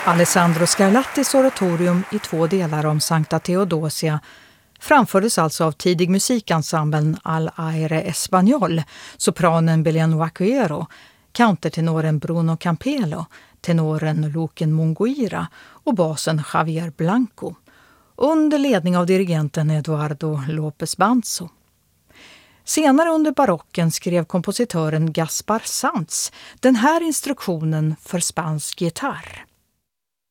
Alessandro Scarlattis oratorium i 2 delar om Sankta Theodosia framfördes alltså av tidig musikensemblen Al Aire Español, sopranen Belén Vaquero, countertenoren Bruno Campelo, tenoren Luquen Munguira och basen Javier Blanco, under ledning av dirigenten Eduardo López Banzo. Senare under barocken skrev kompositören Gaspar Sanz den här instruktionen för spansk gitarr.